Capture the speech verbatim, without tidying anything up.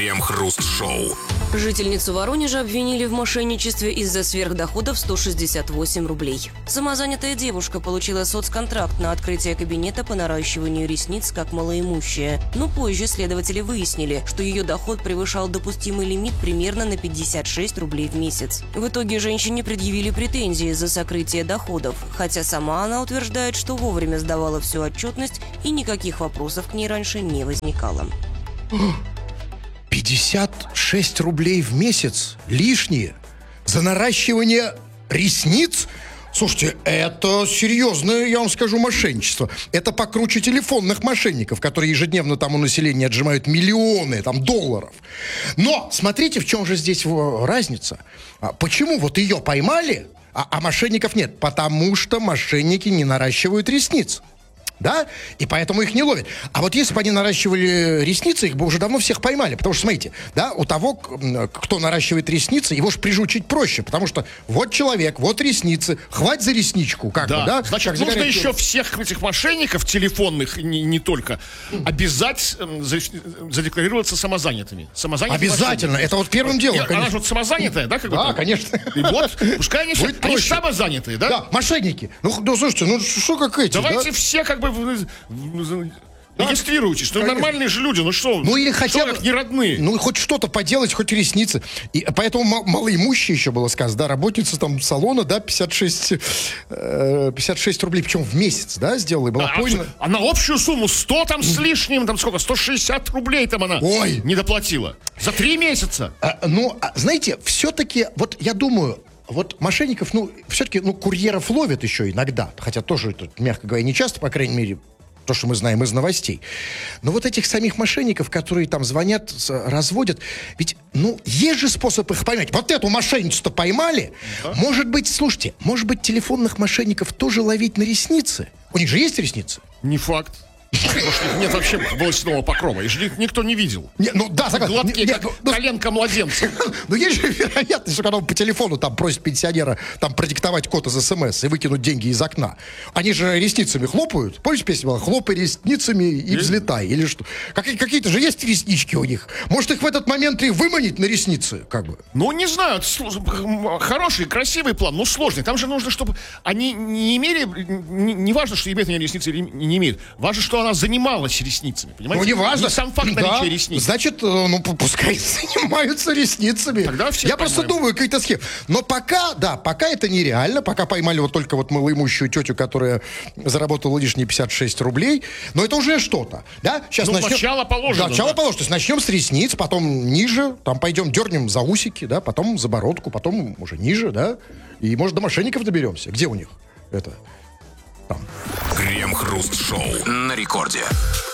Крем-хруст-шоу. Жительницу Воронежа обвинили в мошенничестве из-за сверхдоходов сто шестьдесят восемь рублей. Самозанятая девушка получила соцконтракт на открытие кабинета по наращиванию ресниц как малоимущая. Но позже следователи выяснили, что ее доход превышал допустимый лимит примерно на пятьдесят шесть рублей в месяц. В итоге женщине предъявили претензии за сокрытие доходов, хотя сама она утверждает, что вовремя сдавала всю отчетность и никаких вопросов к ней раньше не возникало. пятьдесят шесть рублей в месяц лишние за наращивание ресниц? Слушайте, это серьезное, я вам скажу, мошенничество. Это покруче телефонных мошенников, которые ежедневно там у населения отжимают миллионы там, долларов. Но смотрите, в чем же здесь разница. Почему вот ее поймали, а, а мошенников нет? Потому что мошенники не наращивают ресниц. Да? И поэтому их не ловят. А вот если бы они наращивали ресницы, их бы уже давно всех поймали. Потому что, смотрите, да, у того, кто наращивает ресницы, его же прижучить проще. Потому что вот человек, вот ресницы, хватит за ресничку. Как да. бы, да? Значит, как нужно загорять... еще всех этих мошенников, телефонных, не, не только, обязать задекларироваться самозанятыми. самозанятыми Обязательно. Мошенниками. Это вот первым делом, Я, она же вот самозанятая, да? Как да, бы, конечно. И вот, пускай они, Будет они проще. самозанятые, да? Да, мошенники. Ну, ну слушайте, ну что как эти, Давайте да? все как бы... Регистрируйтесь, что конечно. Нормальные же люди, ну что, ну или хотя бы как не родные. Ну хоть что-то поделать, хоть ресницы. И поэтому малоимущие еще было сказано, да, работница там салона, да, пятьдесят шесть, пятьдесят шесть рублей, причем в месяц, да, сделала, и была а, поймана. А на общую сумму сто там с лишним, там сколько, сто шестьдесят рублей там она Ой. не доплатила. За три месяца. А, ну, а, знаете, все-таки, вот я думаю, вот мошенников, ну, все-таки, ну, курьеров ловят еще иногда, хотя тоже, это, мягко говоря, не часто, по крайней мере, то, что мы знаем из новостей. Но вот этих самих мошенников, которые там звонят, разводят, ведь, ну, есть же способ их поймать. Вот эту мошенницу-то поймали. Да. Может быть, слушайте, может быть, телефонных мошенников тоже ловить на ресницы? У них же есть ресницы? Не факт. Нет вообще волосяного покрова. И же никто не видел. Не, ну да, согласен. Гладкие, не, как ну, коленка младенца. Ну есть же вероятность, что когда он по телефону там просит пенсионера там продиктовать код из СМС и выкинуть деньги из окна. Они же ресницами хлопают. Помните, песня была «Хлопай ресницами и взлетай» или что? Как, какие-то же есть реснички у них. Может, их в этот момент и выманить на ресницы, как бы? Ну, не знаю. Хороший, красивый план, но сложный. Там же нужно, чтобы они не имели... Не, не важно, что имеют они ресницы или не имеют. Важно, что она занималась ресницами, понимаете? Ну, не важно. Не сам факт наличия да. ресниц. Значит, ну, пускай занимаются ресницами. Тогда все Я поймаем. просто думаю, какие-то схемы. Но пока, да, пока это нереально. Пока поймали вот только вот малоимущую тетю, которая заработала лишние пятьдесят шесть рублей. Но это уже что-то, да? Сейчас ну, начнем... начало положено. Да, начало да. положено. То есть начнем с ресниц, потом ниже, там пойдем, дернем за усики, да, потом за бородку, потом уже ниже, да. И, может, до мошенников доберемся. Где у них это? Там. Крем-хруст-шоу на рекорде.